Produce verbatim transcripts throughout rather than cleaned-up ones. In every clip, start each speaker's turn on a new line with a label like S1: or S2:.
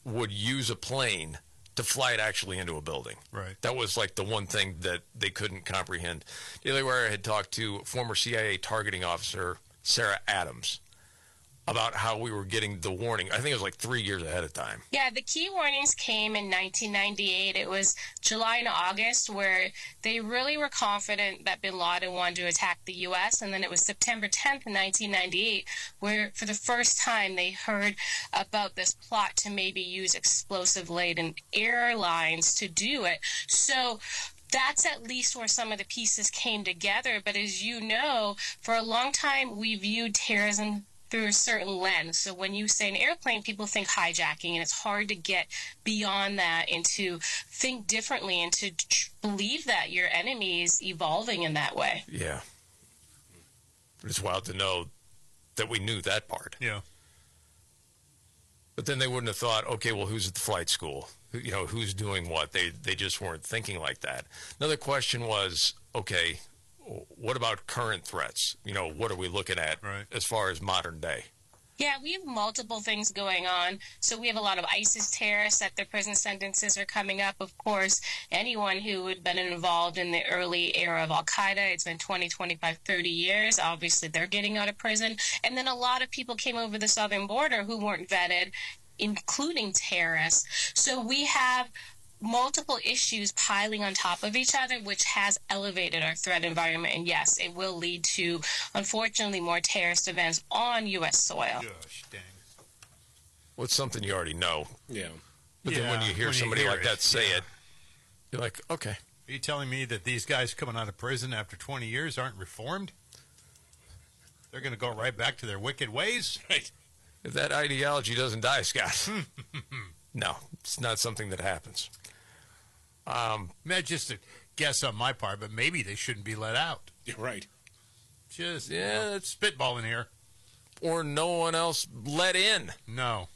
S1: would use a plane to fly it actually into a building.
S2: Right.
S1: That was like the one thing that they couldn't comprehend. Daily Wire had talked to former C I A targeting officer Sarah Adams about how we were getting the warning. I think it was like three years ahead of time.
S3: Yeah, the key warnings came in nineteen ninety-eight. It was July and August where they really were confident that bin Laden wanted to attack the U S. And then it was September tenth, nineteen ninety-eight, where for the first time they heard about this plot to maybe use explosive-laden airlines to do it. So that's at least where some of the pieces came together. But as you know, for a long time we viewed terrorism through a certain lens. So when you say an airplane, people think hijacking, and it's hard to get beyond that and to think differently and to tr- believe that your enemy is evolving in that way.
S1: Yeah. It's wild to know that we knew that part.
S2: Yeah.
S1: But then they wouldn't have thought, okay, well, who's at the flight school? Who- You know, who's doing what? They they just weren't thinking like that. Another question was, okay, what about current threats? You know, what are we looking at
S2: right.
S1: as far as modern day?
S3: Yeah, we have multiple things going on. So we have a lot of ISIS terrorists that their prison sentences are coming up. Of course, anyone who had been involved in the early era of Al-Qaeda, it's been twenty, twenty-five, thirty years. Obviously, they're getting out of prison. And then a lot of people came over the southern border who weren't vetted, including terrorists. So we have multiple issues piling on top of each other, which has elevated our threat environment. And yes, it will lead to, unfortunately, more terrorist events on U S soil.
S2: Gosh, dang.
S1: Well, it's something you already know.
S4: Yeah.
S1: But
S2: yeah,
S1: then when you hear
S2: when you
S1: somebody
S2: hear
S1: like
S2: it,
S1: that say
S2: yeah.
S1: it, you're like, okay.
S2: Are you telling me that these guys coming out of prison after twenty years aren't reformed? They're going to go right back to their wicked ways?
S4: Right.
S1: If that ideology doesn't die, Scott, no, it's not something that happens. Um,
S2: Not just a guess on my part, but maybe they shouldn't be let out.
S4: You're right.
S2: Just,
S1: Yeah,
S2: you know,
S1: it's-
S2: spitballing here.
S1: or no one else let in.
S2: No.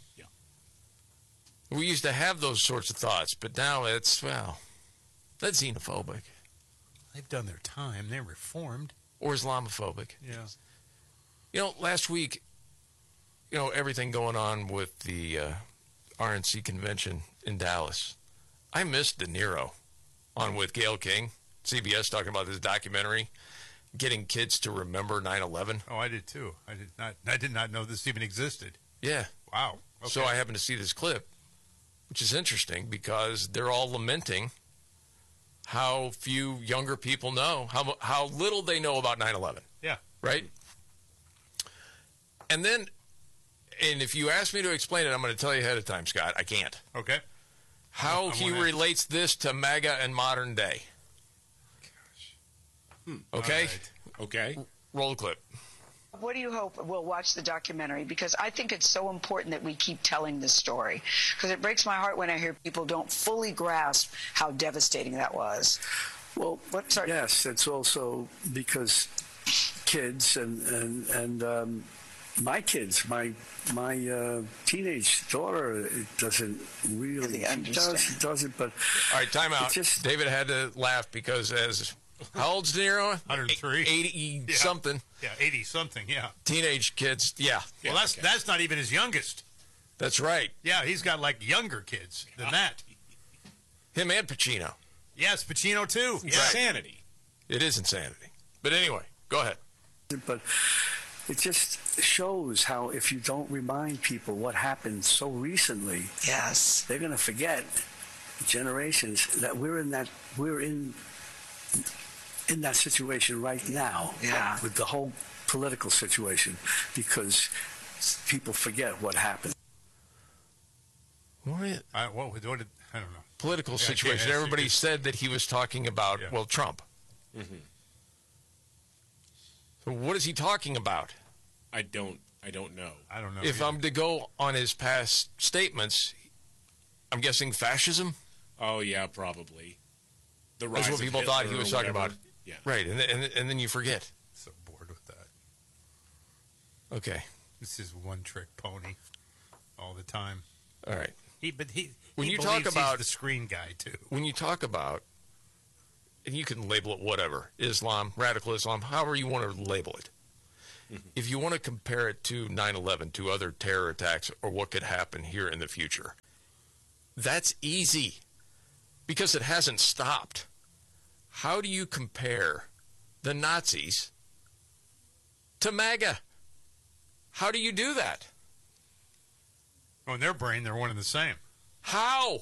S1: We used to have those sorts of thoughts, but now it's, well, that's xenophobic
S2: They've done their time. They're reformed.
S1: or Islamophobic.
S2: Yeah.
S1: You know, last week, you know, everything going on with the uh, R N C convention in Dallas. I missed De Niro on with Gayle King, C B S, talking about this documentary, getting kids to remember nine eleven.
S2: Oh, I did too. I did not. I did not know this even existed.
S1: Yeah.
S2: Wow. Okay.
S1: So I happened to see this clip, which is interesting because they're all lamenting how few younger people know, how how little they know about nine eleven.
S2: Yeah.
S1: Right? And then, and if you ask me to explain it, I'm going to tell you ahead of time, Scott. I can't.
S2: Okay.
S1: How
S2: I
S1: he
S2: wanna-
S1: relates this to MAGA and modern day.
S4: Gosh.
S1: Okay?
S2: All right.
S4: Okay.
S1: Roll the clip.
S5: What do you hope we'll watch the documentary? Because I think it's so important that we keep telling this story. Because it breaks my heart when I hear people don't fully grasp how devastating that was.
S6: Well,
S5: What- sorry.
S6: yes, it's also because kids and and and um, my kids, my my uh, teenage daughter, it doesn't really.
S5: Really
S6: She
S5: understand.
S6: does, she doesn't, but
S1: All right, time out.
S6: It just-
S1: David had to laugh because as, how old's De Niro?
S2: one hundred three.
S1: eighty
S2: Yeah.
S1: something.
S2: Yeah, eighty something. Yeah.
S1: Teenage kids. Yeah,
S2: Well, that's
S4: okay.
S2: that's not even his youngest.
S1: that's right.
S2: Yeah, he's got like younger kids than that.
S1: Him and Pacino.
S2: Yes, Pacino too. Yeah.
S4: Insanity.
S1: It is insanity. But anyway, go ahead.
S6: but it just shows how if you don't remind people what happened so recently,
S5: Yes.
S6: they're going to forget generations that we're in that we're in in that situation right now.
S5: Yeah.
S6: With the whole political situation, because people forget what happened.
S1: What?
S2: I, what, what did, I don't know.
S1: Political
S2: Yeah, I
S1: situation.
S2: can't answer
S1: Everybody
S2: you.
S1: said that he was talking about,
S2: Yeah.
S1: well, Trump.
S4: Mm-hmm.
S1: So what is he talking about?
S4: I don't. I don't know.
S2: I don't know.
S1: If
S2: either.
S1: I'm to go on his past statements, I'm guessing fascism?
S4: Oh yeah, probably. The rise
S1: That's what
S4: of
S1: people thought he
S4: Hitler
S1: was
S4: or
S1: talking
S4: whatever.
S1: about.
S4: Yeah.
S1: Right, and, and, and then you forget.
S2: so bored with that.
S1: Okay,
S2: This is one trick pony all the time.
S1: all right.
S2: He, but he.
S1: When
S2: he
S1: you
S2: believes
S1: talk
S2: he's
S1: about-
S2: the screen guy too.
S1: When you talk about, and you can label it whatever, Islam, radical Islam, however you want to label it.
S4: Mm-hmm.
S1: If you want to compare it to nine eleven, to other terror attacks, or what could happen here in the future, That's easy because it hasn't stopped. How do you compare the Nazis to MAGA? How do you do that?
S2: Oh, in their brain, they're one and the same.
S1: How?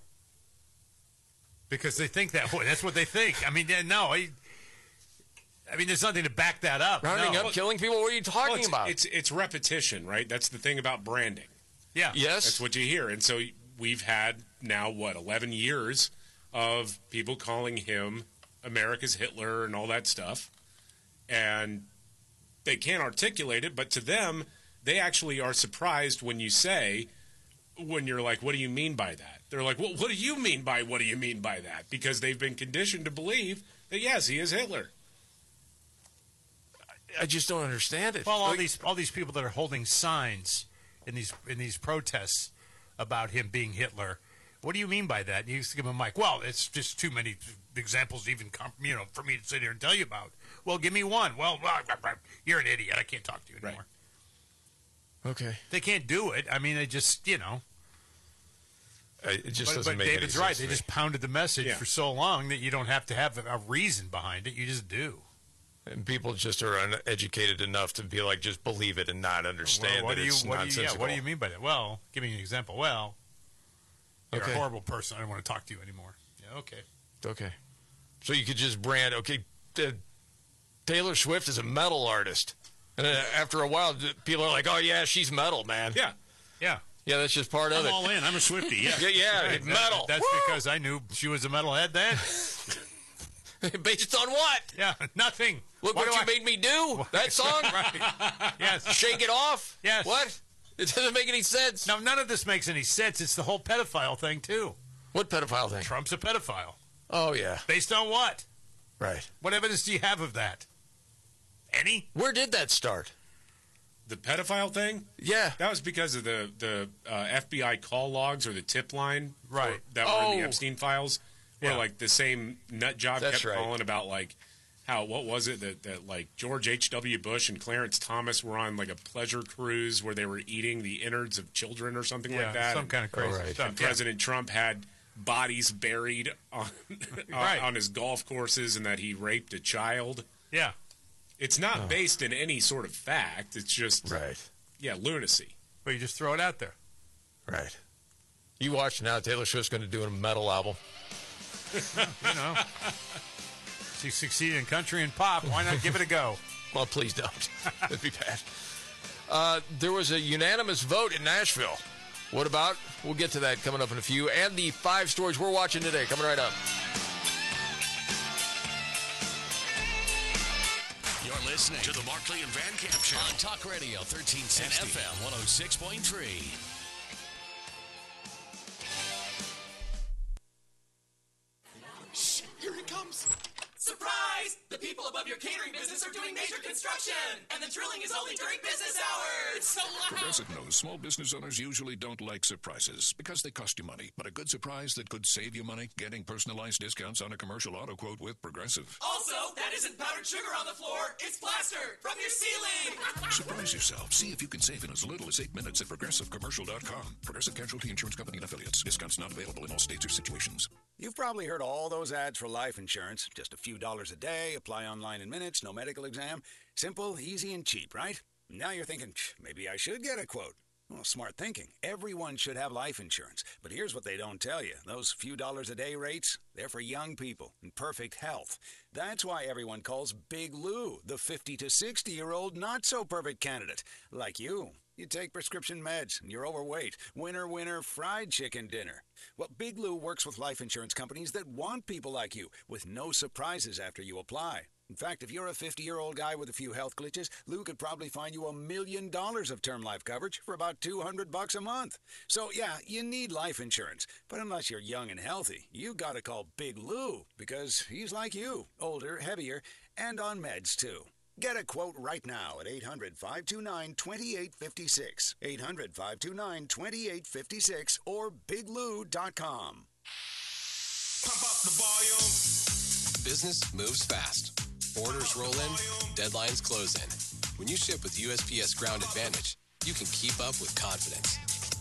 S2: Because they think that way. That's what they think. I mean, yeah, no. I, I mean, there's nothing to back that up.
S1: Rounding
S2: no.
S1: up, killing people? What are you talking
S4: Well, it's,
S1: about?
S4: It's it's repetition, right? That's the thing about branding.
S2: Yeah.
S1: Yes.
S4: That's what you hear. And so we've had now, what, eleven years of people calling him America's Hitler and all that stuff. And they can't articulate it, but to them, they actually are surprised when you say, when you're like, what do you mean by that? They're like, well, what do you mean by what do you mean by that? Because they've been conditioned to believe that, yes, he is Hitler.
S1: I just don't understand it.
S2: Well, all
S1: Like-
S2: these all these people that are holding signs in these in these protests about him being Hitler. What do you mean by that? You used to give him a mic. Well, it's just too many examples, even comp, you know, for me to sit here and tell you about. Well, give me one. Well, you're an idiot. I can't talk to you anymore.
S4: Right.
S1: Okay.
S2: They can't do it. I mean, they just, you know.
S1: I- It just
S2: But,
S1: doesn't
S2: but
S1: make
S2: David's
S1: any
S2: right.
S1: sense
S2: They
S1: to me.
S2: just pounded the message
S4: Yeah.
S2: for so long that you don't have to have a reason behind it. You just do.
S1: And people just are uneducated enough to be like, just believe it and not understand
S2: Well, what
S1: that
S2: do you,
S1: it's
S2: what do you, yeah,
S1: nonsensical.
S2: what do you mean by that? Well, give me an example. Well, you're
S1: Okay.
S2: a horrible person. I don't want to talk to you anymore. Yeah, okay.
S1: Okay. So you could just brand, okay, uh, Taylor Swift is a metal artist. And then after a while, th- people are like, oh, yeah, she's metal, man.
S4: Yeah.
S2: Yeah.
S1: Yeah, that's just part of
S7: I'm
S1: it.
S7: all in. I'm a Swiftie. Yeah.
S1: Yeah, yeah,
S2: Right.
S1: metal.
S2: That- that's
S1: Woo!
S2: because I knew she was a metalhead then.
S1: Based on what?
S2: Yeah, nothing.
S1: Look
S2: Why
S1: what
S2: do
S1: you
S2: I-
S1: made me do. That song?
S2: Right. Yes.
S1: Shake it off?
S2: Yes.
S1: What? It doesn't make any sense.
S2: No, none of this makes any sense. It's the whole pedophile thing, too.
S1: What pedophile thing?
S2: Trump's a pedophile.
S1: Oh, yeah.
S2: Based on what?
S1: Right.
S2: What evidence do you have of that? Any?
S1: Where did that start?
S4: The pedophile thing?
S1: Yeah.
S4: That was because of the, the uh, F B I call logs or the tip line for-
S2: Right.
S4: that were in the
S1: Oh.
S4: Epstein files, where
S2: Yeah.
S4: like the same nut job
S1: That's
S4: kept
S1: right.
S4: calling about like how what was it that, that like George H W. Bush and Clarence Thomas were on like a pleasure cruise where they were eating the innards of children or something
S2: Yeah,
S4: like that.
S2: some
S4: and,
S2: kind of crazy
S1: right.
S2: stuff.
S4: and
S2: Yeah.
S4: President Trump had bodies buried on
S2: Right.
S4: on his golf courses and that he raped a child.
S2: Yeah.
S4: It's not based in any sort of fact. It's just
S1: Right.
S4: yeah, lunacy.
S2: But you just throw it out there.
S1: Right. You watch now, Taylor Swift's going to do a metal album.
S2: You know. She succeeded in country and pop. Why not give it a go?
S1: Well, please don't. That'd be bad. Uh, there was a unanimous vote in Nashville. What about? We'll get to that coming up in a few. And the five stories we're watching today coming right up.
S7: You're listening to the Markley and Van Camp Show on Talk Radio thirteen sixty and F M one oh six point three.
S8: Shh, here he comes. Surprise! The people above your catering business are doing major construction, and the drilling is only during business hours. It's so loud.
S9: Progressive knows small business owners usually don't like surprises because they cost you money. But a good surprise that could save you money? Getting personalized discounts on a commercial auto quote with Progressive.
S8: Also, that isn't powdered sugar on the floor. It's plaster from your ceiling.
S9: Surprise yourself. See if you can save in as little as eight minutes at progressive commercial dot com. Progressive Casualty Insurance Company and Affiliates. Discounts not available in all states or situations.
S10: You've probably heard all those ads for life insurance. Just a few dollars a day, apply online in minutes, no medical exam. Simple, easy, and cheap, right? Now you're thinking, maybe I should get a quote. Well, smart thinking. Everyone should have life insurance. But here's what they don't tell you. Those few dollars a day rates, they're for young people in perfect health. That's why everyone calls Big Lou the fifty to sixty-year-old not-so-perfect candidate. Like you. You take prescription meds, and you're overweight. Winner, winner, fried chicken dinner. Well, Big Lou works with life insurance companies that want people like you, with no surprises after you apply. In fact, if you're a fifty-year-old guy with a few health glitches, Lou could probably find you a million dollars of term life coverage for about two hundred bucks a month. So, yeah, you need life insurance. But unless you're young and healthy, you gotta call Big Lou, because he's like you, older, heavier, and on meds, too. Get a quote right now at eight hundred, five two nine, two eight five six, eight hundred, five two nine, two eight five six, or big lou dot com.
S8: Pump up the volume.
S11: Business moves fast. Orders roll in, deadlines close in. When you ship with U S P S Ground Advantage, you can keep up with confidence.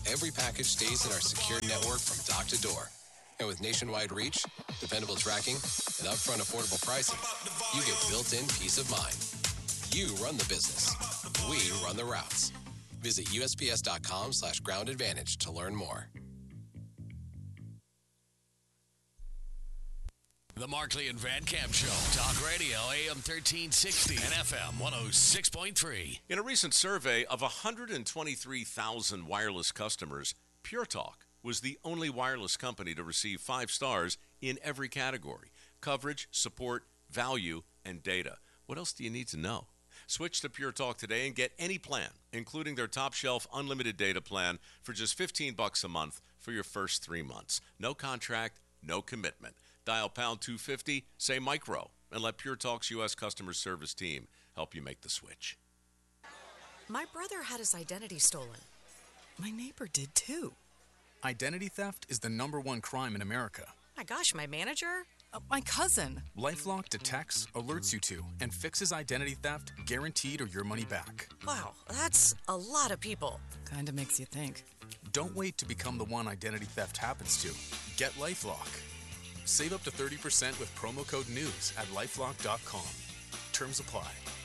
S11: every package stays in our secure network from dock to door. And with nationwide reach, dependable tracking, and upfront affordable pricing, you get built-in peace of mind. You run the business. We run the routes. Visit U S P S dot com slash ground advantage to learn more.
S7: The Markley and Van Camp Show. Talk Radio, A M thirteen sixty and F M one oh six point three.
S12: In a recent survey of one hundred twenty-three thousand wireless customers, Pure Talk was the only wireless company to receive five stars in every category: coverage, support, value, and data. What else do you need to know? Switch to Pure Talk today and get any plan, including their top shelf unlimited data plan, for just fifteen bucks a month for your first three months. No contract, no commitment. Dial pound two fifty, say micro, and let Pure Talk's U S customer service team help you make the switch.
S13: My brother had his identity stolen. My neighbor did too.
S14: Identity theft is the number one crime in America.
S13: My gosh, my manager? Uh, my cousin.
S14: LifeLock detects, alerts you to, and fixes identity theft, guaranteed or your money back.
S13: Wow, that's a lot of people. Kinda makes you think.
S14: Don't wait to become the one identity theft happens to. Get LifeLock. Save up to thirty percent with promo code NEWS at lifelock dot com. Terms apply.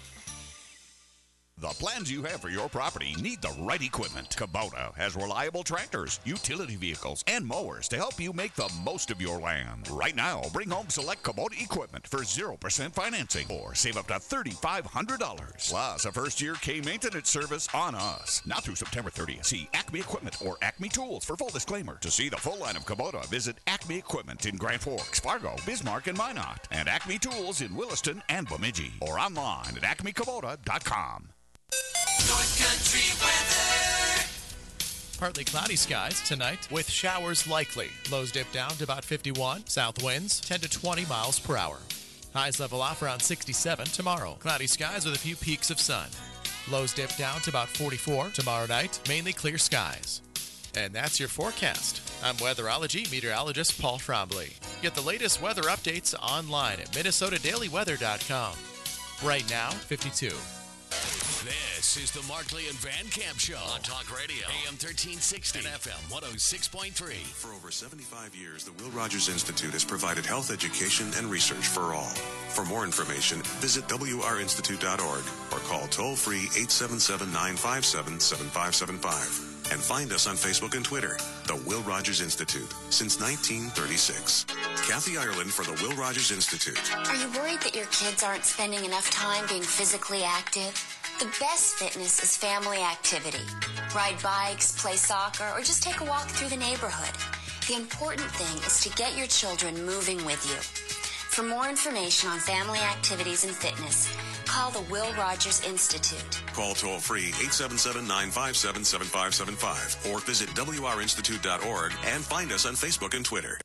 S15: The plans you have for your property need the right equipment. Kubota has reliable tractors, utility vehicles, and mowers to help you make the most of your land. Right now, bring home select Kubota equipment for zero percent financing or save up to three thousand five hundred dollars. Plus, a first-year K-maintenance service on us. Now through September thirtieth, see Acme Equipment or Acme Tools for full disclaimer. To see the full line of Kubota, visit Acme Equipment in Grand Forks, Fargo, Bismarck, and Minot, and Acme Tools in Williston and Bemidji, or online at acme kubota dot com.
S8: North Country weather.
S16: Partly cloudy skies tonight with showers likely. Lows dip down to about fifty-one. South winds ten to twenty miles per hour. Highs level off around sixty-seven tomorrow. Cloudy skies with a few peaks of sun. Lows dip down to about forty-four tomorrow night. Mainly clear skies. And that's your forecast. I'm weatherology meteorologist Paul Trombley. Get the latest weather updates online at minnesota daily weather dot com. Right now, fifty-two.
S7: This is the Markley and Van Camp Show on Talk Radio, A M thirteen sixty and F M one oh six point three.
S17: For over seventy-five years, the Will Rogers Institute has provided health education and research for all. For more information, visit W R institute dot org or call toll-free eight seven seven, nine five seven, seven five seven five. And find us on Facebook and Twitter, the Will Rogers Institute, since nineteen thirty-six. Kathy Ireland for the Will Rogers Institute.
S18: Are you worried that your kids aren't spending enough time being physically active? The best fitness is family activity. Ride bikes, play soccer, or just take a walk through the neighborhood. The important thing is to get your children moving with you. For more information on family activities and fitness, call the Will Rogers Institute.
S17: Call toll-free eight seven seven, nine five seven, seven five seven five or visit W R institute dot org and find us on Facebook and Twitter.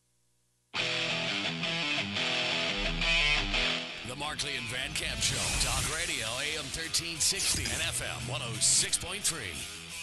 S7: The Markley and Van Camp Show. Talk Radio, A M thirteen sixty and F M one oh six point three.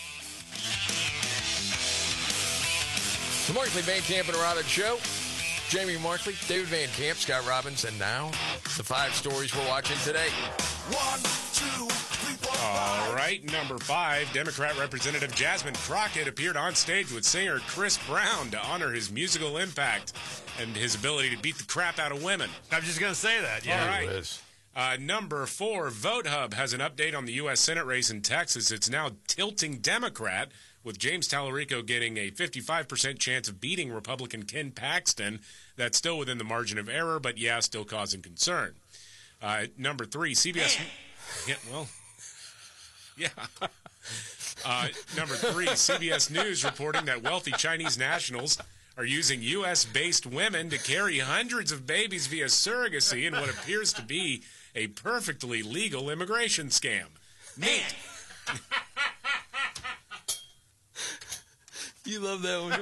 S1: The Markley, Van Camp, and Robbins Show. Jamie Markley, David Van Camp, Scott Robbins, and now the five stories we're watching today.
S8: One, two, three, four,
S4: All right, number five, Democrat Representative Jasmine Crockett appeared on stage with singer Chris Brown to honor his musical impact and his ability to beat the crap out of women.
S2: I'm just going to say that. Yeah.
S4: All right. Uh, number four, VoteHub has an update on the U S Senate race in Texas. It's now tilting Democrat, with James Tallarico getting a fifty-five percent chance of beating Republican Ken Paxton. That's still within the margin of error, but yeah, still causing concern. Uh, number three, C B S... yeah, well... Yeah. Uh, number three, C B S News reporting that wealthy Chinese nationals are using U S-based women to carry hundreds of babies via surrogacy in what appears to be a perfectly legal immigration scam. Neat.
S1: You love that one,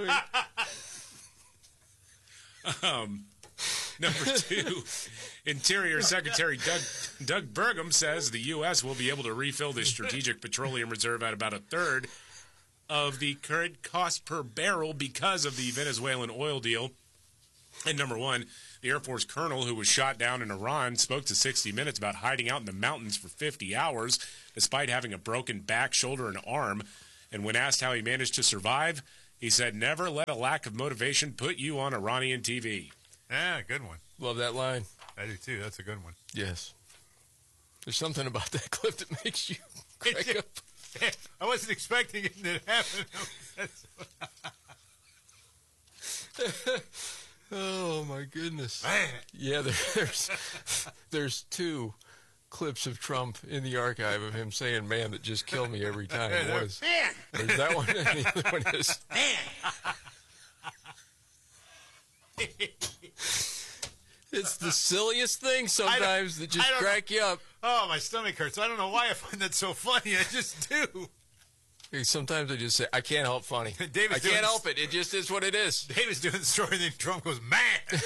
S4: don't you? um, number two, Interior Secretary Doug, Doug Burgum says the U S will be able to refill the Strategic Petroleum Reserve at about a third of the current cost per barrel because of the Venezuelan oil deal. And number one, the Air Force colonel who was shot down in Iran spoke to sixty minutes about hiding out in the mountains for fifty hours despite having a broken back, shoulder, and arm. And when asked how he managed to survive, he said, never let a lack of motivation put you on Iranian T V.
S2: Yeah, good one.
S1: Love that line.
S2: I do too. That's a good one.
S1: Yes. There's something about that clip that makes you crack up.
S2: I wasn't expecting it to happen.
S1: Oh, my goodness.
S2: Man.
S1: Yeah, there, there's there's two clips of Trump in the archive of him saying, man, that just killed me every time. It was.
S2: Man.
S1: There's that one, and the other one is. It's the silliest thing sometimes that just crack
S2: know.
S1: you up.
S2: Oh, my stomach hurts. I don't know why I find that so funny. I just do.
S1: Sometimes I just say, I can't help funny.
S2: David's
S1: I
S2: doing
S1: can't
S2: this-
S1: help it. It just is what it is.
S2: David's doing the story, and then Trump goes, man.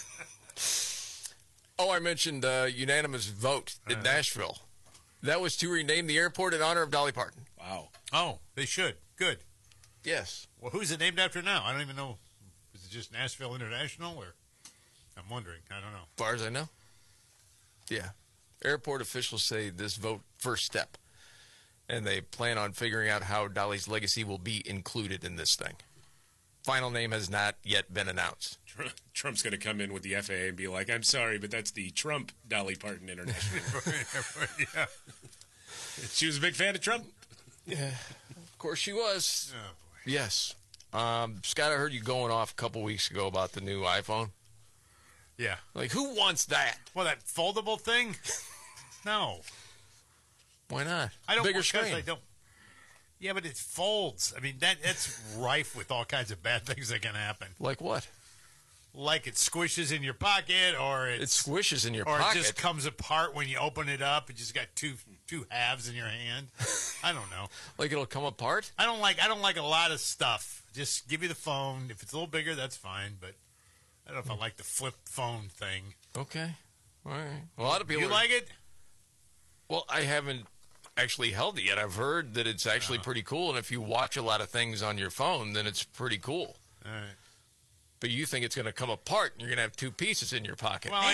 S1: Oh, I mentioned uh, unanimous vote in Nashville. That was to rename the airport in honor of Dolly Parton.
S2: Wow. Oh, they should. Good.
S1: Yes.
S2: Well, who's it named after now? I don't even know. Is it just Nashville International, or I'm wondering. I don't know.
S1: As far as I know. Yeah. Airport officials say this vote first step, and they plan on figuring out how Dolly's legacy will be included in this thing. Final name has not yet been announced.
S4: Trump's going to come in with the F A A and be like, I'm sorry, but that's the Trump Dolly Parton International.
S2: Yeah.
S4: She was a big fan of Trump?
S1: Yeah, of course she was.
S2: Oh, boy.
S1: Yes. Um, Scott, I heard you going off a couple weeks ago about the new iPhone.
S2: Yeah.
S1: Like, who wants that?
S2: Well, that foldable thing? No.
S1: Why not?
S2: I don't
S1: Bigger
S2: because
S1: screen.
S2: I don't. Yeah, but it folds. I mean, that that's rife with all kinds of bad things that can happen.
S1: Like what?
S2: Like it squishes in your pocket, or
S1: It
S2: it's,
S1: squishes in your
S2: or
S1: pocket.
S2: it just comes apart when you open it up. It just got two two halves in your hand. I don't know.
S1: Like it'll come apart?
S2: I don't like I don't like a lot of stuff. Just give me the phone. If it's a little bigger, that's fine. But I don't know if I like the flip phone thing.
S1: Okay. All right. Well, a lot of people
S2: You
S1: are-
S2: like it?
S1: Well, I haven't actually held it yet. I've heard that it's actually
S2: Uh-huh.
S1: pretty cool, and if you watch a lot of things on your phone, then it's pretty cool.
S2: All right.
S1: But you think it's going to come apart, and you're going to have two pieces in your pocket.
S2: Well, I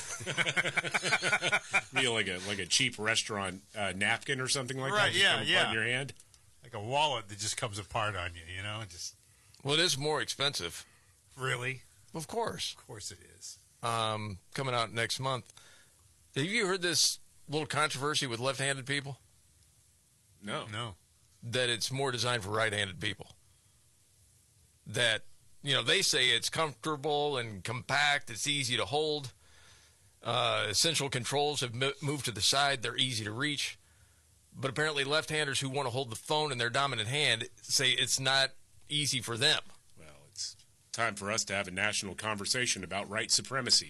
S4: You know, like a like a cheap restaurant uh, napkin or something like that.
S2: Right,
S4: just
S2: yeah,
S4: come apart
S2: yeah.
S4: in your hand.
S2: like a wallet that just comes apart on you. You know, it just
S1: Well, it is more expensive.
S2: really.
S1: Of course.
S2: Of course, it is.
S1: Um, coming out next month. Have you heard this little controversy with left-handed people?
S4: No.
S2: No.
S1: That it's more designed for right-handed people. That, you know, they say it's comfortable and compact, it's easy to hold. Uh, essential controls have mo- moved to the side, they're easy to reach. But apparently left-handers who want to hold the phone in their dominant hand say it's not easy for them.
S4: Well, it's time for us to have a national conversation about right supremacy.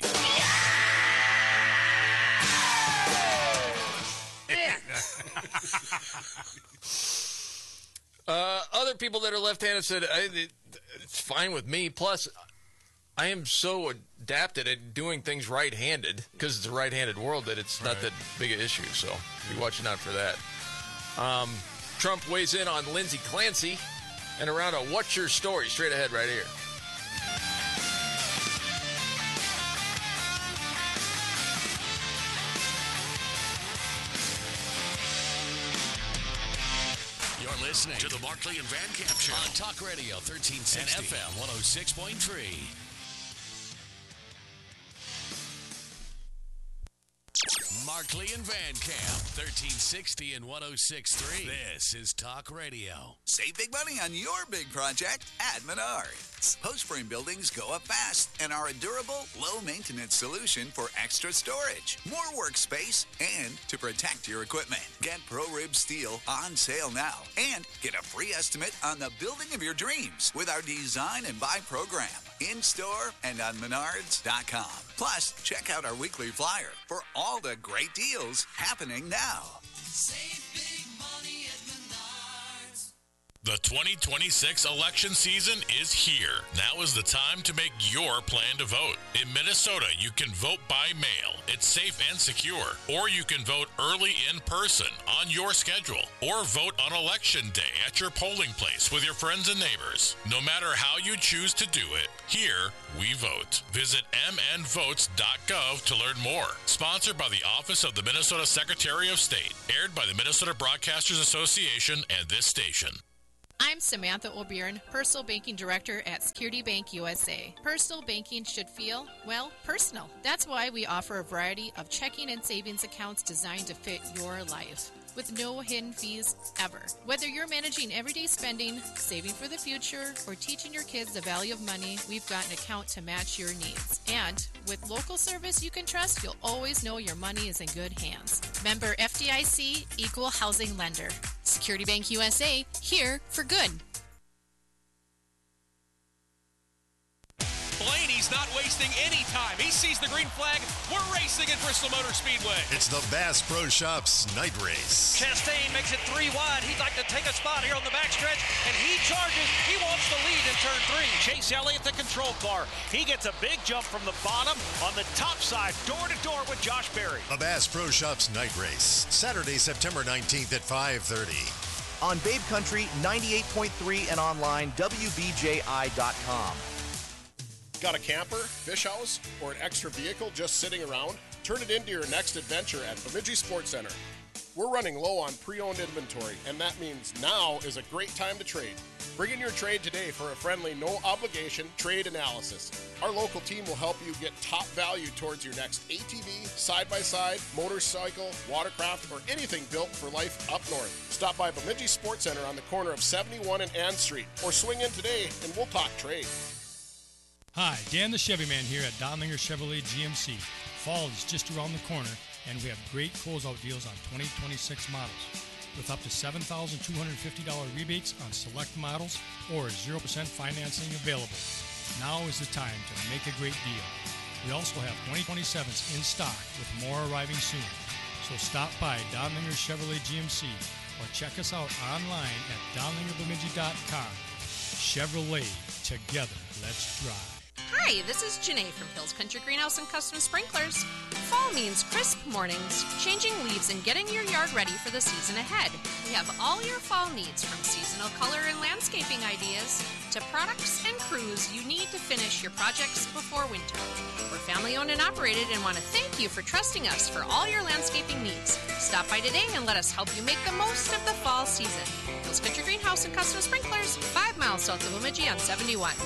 S1: Uh, other people that are left-handed said I, it, it's fine with me. Plus, I am so adapted at doing things right-handed because it's a right-handed world that it's not that big an issue. So be watching out for that. Um, Trump weighs in on Lindsey Clancy and around a What's Your Story straight ahead right here.
S7: You're listening to the Markley and Van Camp Show on Talk Radio thirteen sixty and F M one oh six point three. Markley and Van Camp, thirteen sixty and one oh six point three. This is Talk Radio.
S19: Save big money on your big project at Menards. Post frame buildings go up fast and are a durable, low-maintenance solution for extra storage, more workspace, and to protect your equipment. Get ProRib Steel on sale now and get a free estimate on the building of your dreams with our Design and Buy program in-store and on Menards dot com. Plus, check out our weekly flyer for all the great deals happening now.
S8: Save big money at Menards.
S20: The twenty twenty-six election season is here. Now is the time to make your plan to vote. In Minnesota, you can vote by mail. It's safe and secure. Or you can vote early in person on your schedule. Or vote on election day at your polling place with your friends and neighbors. No matter how you choose to do it, here we vote. Visit m n votes dot gov to learn more. Sponsored by the Office of the Minnesota Secretary of State. Aired by the Minnesota Broadcasters Association and this station.
S21: I'm Samantha O'Byrne, Personal Banking Director at Security Bank U S A. Personal banking should feel, well, personal. That's why we offer a variety of checking and savings accounts designed to fit your life, with no hidden fees ever. Whether you're managing everyday spending, saving for the future, or teaching your kids the value of money, we've got an account to match your needs. And with local service you can trust, you'll always know your money is in good hands. Member F D I C, Equal Housing Lender. Security Bank U S A, here for good.
S22: Blaney's not wasting any time. He sees the green flag. We're racing at Bristol Motor Speedway.
S23: It's the Bass Pro Shops night race.
S22: Chastain makes it three wide. He'd like to take a spot here on the backstretch, and he charges. He wants the lead in turn three. Chase Elliott, the control car. He gets a big jump from the bottom on the top side, door to door with Josh Berry.
S23: The Bass Pro Shops night race, Saturday, September nineteenth at five thirty.
S24: On Babe Country, ninety-eight point three and online, W B J I dot com.
S25: Got a camper, fish house, or an extra vehicle just sitting around? Turn it into your next adventure at Bemidji Sports Center. We're running low on pre-owned inventory, and that means now is a great time to trade. Bring in your trade today for a friendly, no-obligation trade analysis. Our local team will help you get top value towards your next A T V, side-by-side, motorcycle, watercraft, or anything built for life up north. Stop by Bemidji Sports Center on the corner of seventy-one and Ann Street, or swing in today and we'll talk trade.
S26: Hi, Dan the Chevy Man here at Donlinger Chevrolet G M C. Fall is just around the corner, and we have great closeout deals on twenty twenty-six models, with up to seven thousand two hundred fifty dollars rebates on select models or zero percent financing available. Now is the time to make a great deal. We also have twenty twenty-sevens in stock with more arriving soon. So stop by Donlinger Chevrolet G M C or check us out online at donlinger bemidji dot com. Chevrolet, together, let's drive.
S27: Hi, this is Janae from Hills Country Greenhouse and Custom Sprinklers. Fall means crisp mornings, changing leaves, and getting your yard ready for the season ahead. We have all your fall needs, from seasonal color and landscaping ideas to products and crews you need to finish your projects before winter. We're family owned and operated and want to thank you for trusting us for all your landscaping needs. Stop by today and let us help you make the most of the fall season. Hills Country Greenhouse and Custom Sprinklers, five miles south of Bemidji on seventy-one.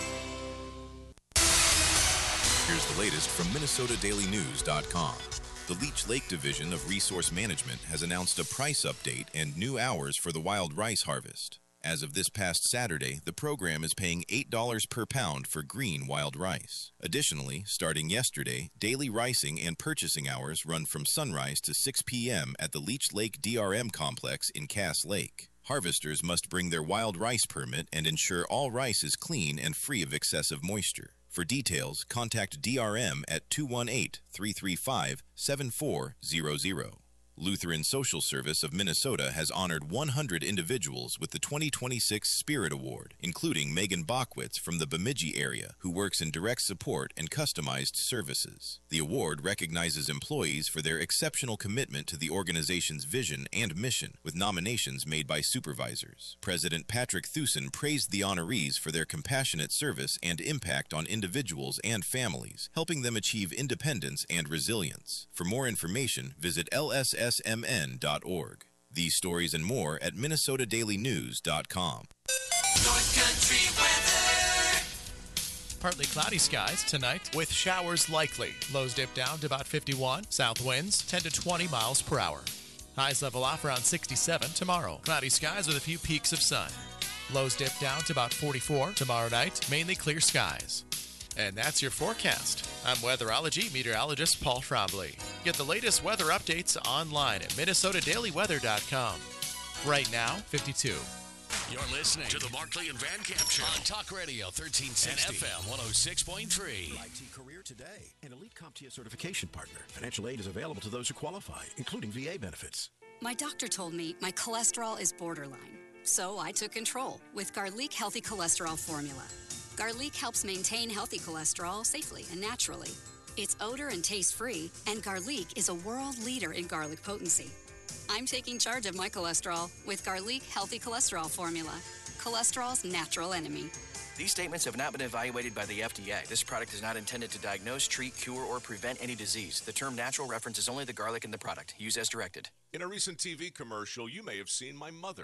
S28: Here's the latest from Minnesota Daily News dot com. The Leech Lake Division of Resource Management has announced a price update and new hours for the wild rice harvest. As of this past Saturday, the program is paying eight dollars per pound for green wild rice. Additionally, starting yesterday, daily ricing and purchasing hours run from sunrise to six p.m. at the Leech Lake D R M complex in Cass Lake. Harvesters must bring their wild rice permit and ensure all rice is clean and free of excessive moisture. For details, contact D R M at two one eight, three three five, seven four zero zero. Lutheran Social Service of Minnesota has honored one hundred individuals with the twenty twenty-six Spirit Award, including Megan Bachwitz from the Bemidji area, who works in direct support and customized services. The award recognizes employees for their exceptional commitment to the organization's vision and mission, with nominations made by supervisors. President Patrick Thusen praised the honorees for their compassionate service and impact on individuals and families, helping them achieve independence and resilience. For more information, visit L S S M N dot org. These stories and more at Minnesota Daily News dot com.
S8: North Country weather.
S16: Partly cloudy skies tonight with showers likely. Lows dip down to about fifty-one. South winds ten to twenty miles per hour. Highs level off around sixty-seven tomorrow. Cloudy skies with a few peaks of sun. Lows dip down to about forty-four. Tomorrow night, mainly clear skies. And that's your forecast. I'm weatherology meteorologist Paul Trombley. Get the latest weather updates online at Minnesota Daily Weather dot com. Right now, fifty-two.
S7: You're listening to the Markley and Van Camp Show on Talk Radio thirteen sixty and F M one oh six point three.
S29: I T Career Today, an elite CompTIA certification partner. Financial aid is available to those who qualify, including V A benefits.
S30: My doctor told me my cholesterol is borderline, so I took control with Garlic Healthy Cholesterol Formula. Garlic helps maintain healthy cholesterol safely and naturally. It's odor and taste-free, and Garlic is a world leader in garlic potency. I'm taking charge of my cholesterol with Garlic Healthy Cholesterol Formula, cholesterol's natural enemy.
S31: These statements have not been evaluated by the F D A. This product is not intended to diagnose, treat, cure, or prevent any disease. The term natural references only the garlic in the product. Use as directed.
S12: In a recent T V commercial, you may have seen my mother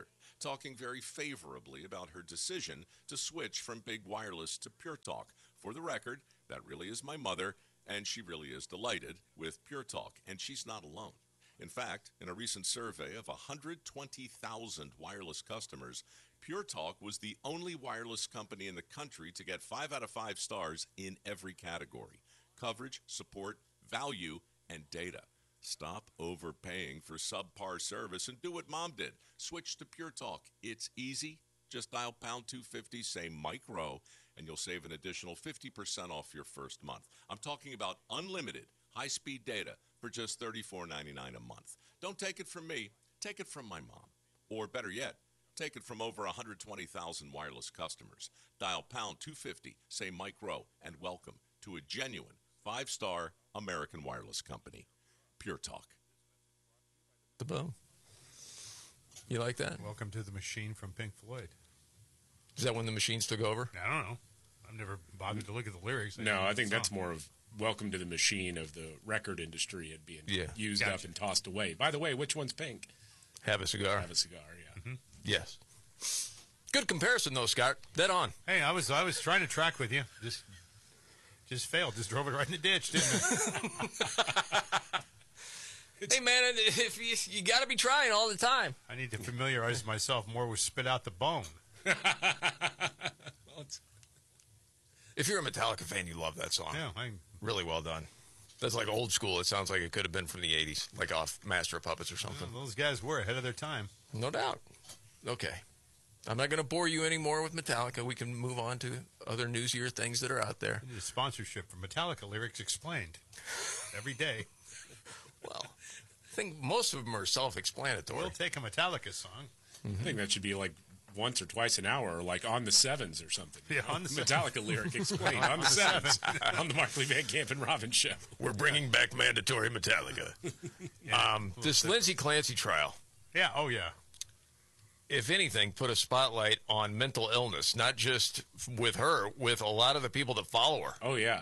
S12: talking very favorably about her decision to switch from big wireless to Pure Talk. For the record, that really is my mother, and she really is delighted with Pure Talk, and she's not alone. In fact, in a recent survey of one hundred twenty thousand wireless customers, Pure Talk was the only wireless company in the country to get five out of five stars in every category: coverage, support, value, and data. Stop overpaying for subpar service and do what Mom did. Switch to Pure Talk. It's easy. Just dial pound two fifty, say Mike Rowe, and you'll save an additional fifty percent off your first month. I'm talking about unlimited high-speed data for just thirty-four ninety-nine a month. Don't take it from me. Take it from my mom. Or better yet, take it from over one hundred twenty thousand wireless customers. Dial pound two fifty, say Mike Rowe, and welcome to a genuine five-star American wireless company. Pure Talk.
S1: The boom. You like that?
S2: Welcome to the Machine from Pink Floyd.
S1: Is that when the Machines took over?
S2: I don't know. I've never bothered to look at the lyrics.
S4: No, I think that's more of Welcome to the Machine of the record industry and being
S1: Yeah.
S4: used
S2: Gotcha.
S4: up and tossed away. By the way, which one's pink?
S1: Have a cigar.
S4: Have a cigar, yeah.
S2: Mm-hmm.
S1: Yes. Good comparison, though, Scott. Dead on.
S2: Hey, I was I was trying to track with you. Just just failed. Just drove it right in the ditch, didn't it?
S1: Hey, man, if you, you got to be trying all the time.
S2: I need to familiarize myself more with Spit Out the Bone.
S4: Well, it's-
S1: If you're a Metallica fan, you love that song.
S2: Yeah, I,
S1: Really well done. That's like old school. It sounds like it could have been from the eighties, like off Master of Puppets or something.
S2: well, those guys were ahead of their time.
S1: No doubt. Okay. I'm not going to bore you anymore with Metallica. We can move on to other newsier things that are out there.
S2: I need a sponsorship for Metallica Lyrics Explained every day.
S1: Well, I think most of them are self-explanatory.
S2: We'll take a Metallica song.
S4: I think that should be like once or twice an hour, or like on the sevens or something.
S2: Yeah, on the
S4: Metallica
S2: sevens.
S4: lyric explained on the sevens on the Markley Van Camp and Robin show.
S1: We're bringing back mandatory Metallica. um, this Lindsay Clancy trial,
S2: Yeah, oh yeah.
S1: if anything, put a spotlight on mental illness, not just with her, with a lot of the people that follow her.
S4: Oh yeah,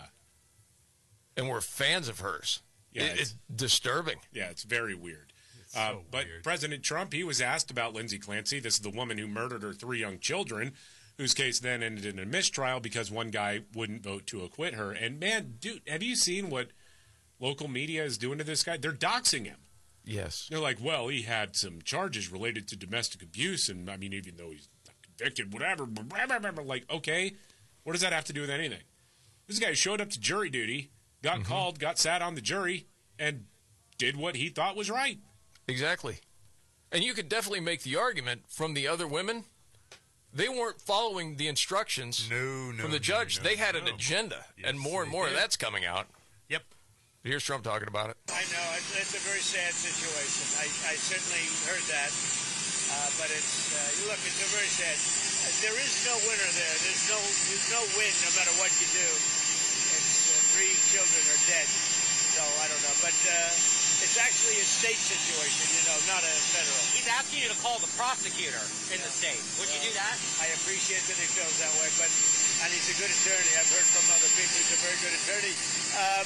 S1: And we're fans of hers.
S4: Yeah,
S1: It-
S4: it's-
S1: it's disturbing.
S4: yeah, it's very weird. Uh,
S2: so
S4: but
S2: weird.
S4: President Trump, he was asked about Lindsay Clancy. This is the woman who murdered her three young children, whose case then ended in a mistrial because one guy wouldn't vote to acquit her. And man, dude, have you seen what local media is doing to this guy? They're doxing him.
S1: Yes.
S4: They're like, well, he had some charges related to domestic abuse, and I mean, even though he's not convicted, whatever. Blah, blah, blah, blah. Like, okay, what does that have to do with anything? This guy showed up to jury duty, got
S1: Mm-hmm.
S4: called, got sat on the jury, and did what he thought was right.
S1: Exactly. And you could definitely make the argument from the other women, they weren't following the instructions
S2: No, no,
S1: from the
S2: no,
S1: judge.
S2: no,
S1: they had an
S2: no.
S1: agenda,
S2: Yes,
S1: and more and
S2: they
S1: more of
S2: did.
S1: that's coming out.
S2: Yep.
S1: Here's Trump talking about it.
S3: I know it's, it's a very sad situation. I, I certainly heard that, uh, but it's uh, look, it's a very sad. Uh, there is no winner there. There's no there's no win no matter what you do. It's uh, three children are dead, so I don't know, but uh, it's actually a state situation, you know, not a federal.
S5: He's asking you to call the prosecutor in the state. Would you do that?
S3: I appreciate that he feels that way, but and he's a good attorney. I've heard from other people he's a very good attorney. Um,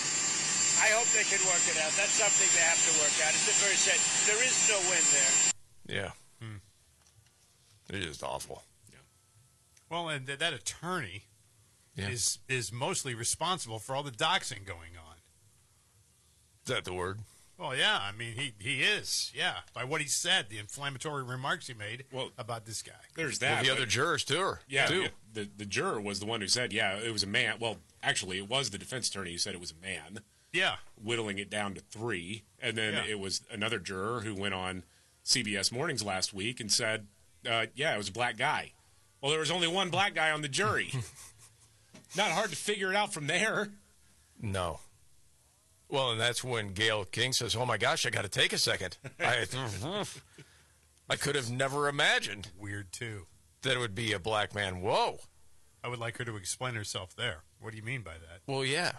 S3: I hope they can work it out. That's something they have to work out. It's a very sad. There is no win there.
S1: Yeah. It is awful.
S2: Well, and th- that attorney
S1: Yeah.
S2: is is mostly responsible for all the doxing going on.
S1: Is that the word?
S2: Well, yeah, I mean, he, he is, yeah, by what he said, the inflammatory remarks he made
S4: Well,
S2: about this guy.
S4: There's that.
S1: Well, the
S4: but-
S1: other jurors, too. Are,
S4: yeah,
S1: too.
S4: yeah, the the juror was the one who said, yeah, it was a man. Well, actually, it was the defense attorney who said it was a man,
S2: Yeah,
S4: whittling it down to three. And then
S2: Yeah.
S4: it was another juror who went on C B S Mornings last week and said, uh, yeah, it was a black guy. Well, there was only one black guy on the jury. Not hard to figure it out from there.
S1: No. Well, and that's when Gayle King says, oh, my gosh, I got to take a second. I, I could have never imagined
S2: weird, too.
S1: that it would be a black man. Whoa.
S2: I would like her to explain herself there. What do you mean by that?
S1: Well, yeah.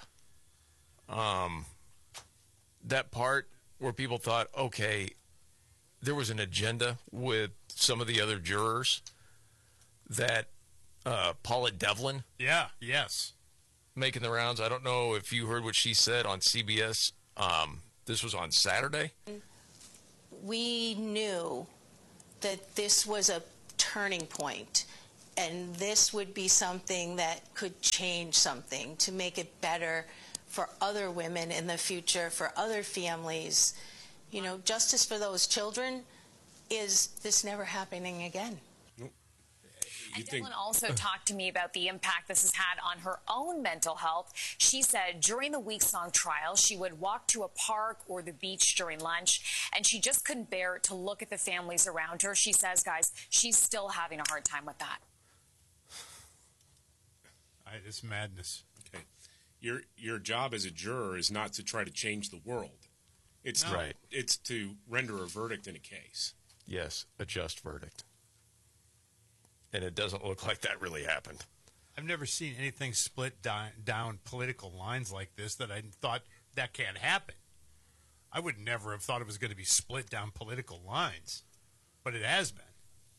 S1: Um, that part where people thought, okay, there was an agenda with some of the other jurors that uh, Paula Devlin
S2: Yeah, yes.
S1: making the rounds. I don't know if you heard what she said on C B S. Um, this was on Saturday.
S6: We knew that this was a turning point, and this would be something that could change something to make it better for other women in the future, for other families. You know, justice for those children is this never happening again.
S9: And Dylan also talked to me about the impact this has had on her own mental health. She said during the weeks-long trial, she would walk to a park or the beach during lunch, and she just couldn't bear to look at the families around her. She says, guys, she's still having a hard time with that.
S2: I, it's madness.
S4: Okay. Your your job as a juror is not to try to change the world. It's
S1: No. Right.
S4: It's to render a verdict in a case.
S1: Yes, a just verdict. And it doesn't look like that really happened.
S2: I've never seen anything split down, down political lines like this that I thought that can't happen. I would never have thought it was going to be split down political lines, but it has been.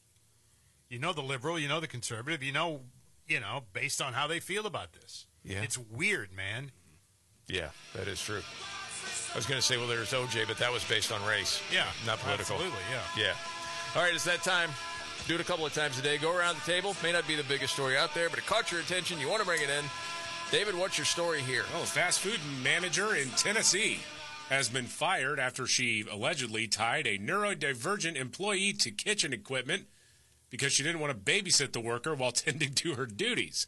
S2: You know the liberal, you know the conservative, you know, you know, based on how they feel about this.
S1: Yeah.
S2: It's weird, man.
S1: Yeah, that is true. I was going to say, well, there's O J, but that was based on race.
S2: Yeah,
S1: not political.
S2: absolutely, yeah.
S1: Yeah. All right, it's that time. Do it a couple of times a day. Go around the table. May not be the biggest story out there, but it caught your attention. You want to bring it in. David, what's your story here?
S4: Oh, a fast food manager in Tennessee has been fired after she allegedly tied a neurodivergent employee to kitchen equipment because she didn't want to babysit the worker while tending to her duties.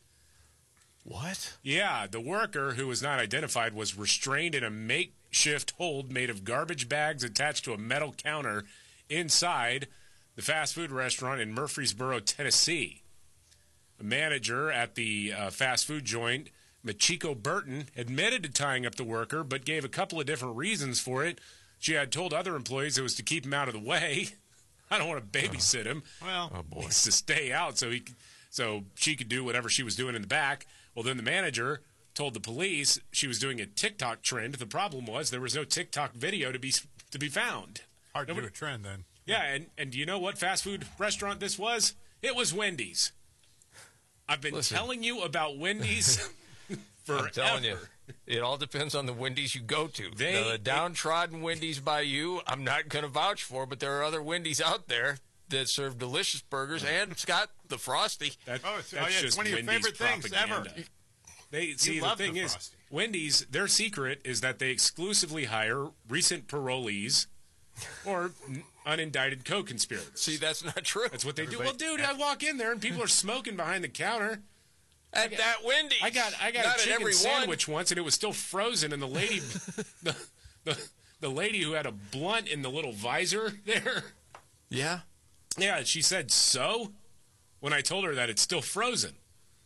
S1: What?
S4: Yeah, the worker, who was not identified, was restrained in a makeshift hold made of garbage bags attached to a metal counter inside the fast food restaurant in Murfreesboro, Tennessee. A manager at the uh, fast food joint, Machiko Burton, admitted to tying up the worker, but gave a couple of different reasons for it. She had told other employees it was to keep him out of the way. I don't want to babysit him.
S2: Well,
S1: oh boy,
S4: it's to stay out so he, so she could do whatever she was doing in the back. Well, then the manager told the police she was doing a TikTok trend. The problem was there was no TikTok video to be to be found.
S2: Hard to
S4: Nobody,
S2: do a trend then.
S4: Yeah, and, and do you know what fast food restaurant this was? It was Wendy's. I've been
S1: Listen.
S4: telling you about Wendy's forever.
S1: I'm telling you, it all depends on the Wendy's you go to.
S4: They-
S1: the downtrodden Wendy's by you, I'm not going to vouch for, but there are other Wendy's out there that serve delicious burgers, and Scott, the Frosty.
S4: That,
S2: Oh, it's-
S4: that's
S2: oh, yeah, it's
S4: just
S2: one of your
S4: Wendy's
S2: favorite things
S4: propaganda.
S2: ever.
S4: They see the
S2: love
S4: thing
S2: the
S4: is,
S2: Frosty.
S4: Wendy's, their secret is that they exclusively hire recent parolees or n- unindicted co-conspirators.
S1: See, that's not true.
S4: That's what they do.
S2: Everybody-
S4: Well, dude, I walk in there and people are smoking behind the counter.
S1: At
S4: got-
S1: that Wendy's.
S4: I got I got
S1: Not
S4: a
S1: at
S4: chicken
S1: every
S4: sandwich once, and it was still frozen. And the lady, the, the the lady who had a blunt in the little visor there,
S1: Yeah.
S4: yeah, she said so. When I told her that it's still frozen,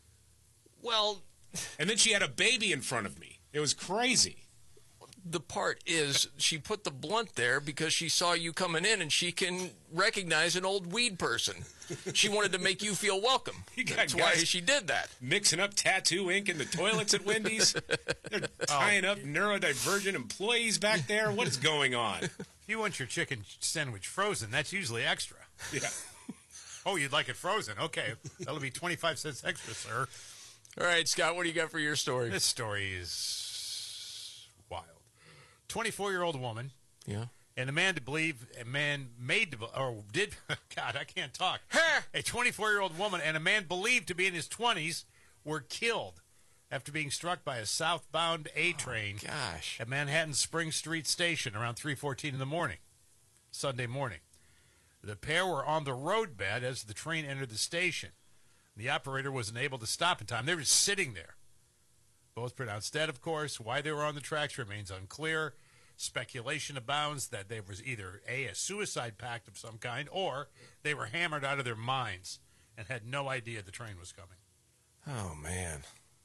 S1: Well,
S4: and then she had a baby in front of me. It was crazy.
S1: the part is she put the blunt there because she saw you coming in and she can recognize an old weed person. She wanted to make you feel welcome.
S4: You got
S1: That's why
S4: guys
S1: she did that.
S4: Mixing up tattoo ink in the toilets at Wendy's. They're tying up neurodivergent employees back there. What is going on?
S2: If you want your chicken sandwich frozen, that's usually extra.
S4: Yeah.
S2: Oh, you'd like it frozen? Okay, that'll be twenty-five cents extra, sir.
S1: All right, Scott, what do you got for your story?
S2: This story is wild. twenty-four-year-old woman.
S1: Yeah.
S2: And a man to believe, a man made to, or did, God, I can't talk. A twenty-four-year-old woman and a man believed to be in his twenties were killed after being struck by a southbound A train
S1: oh, gosh.
S2: at Manhattan Spring Street Station around three fourteen in the morning, Sunday morning. The pair were on the roadbed as the train entered the station. The operator wasn't able to stop in time. They were just sitting there. Both pronounced dead, of course. Why they were on the tracks remains unclear. Speculation abounds that there was either A, a suicide pact of some kind, or they were hammered out of their minds and had no idea the train was coming.
S1: Oh, man.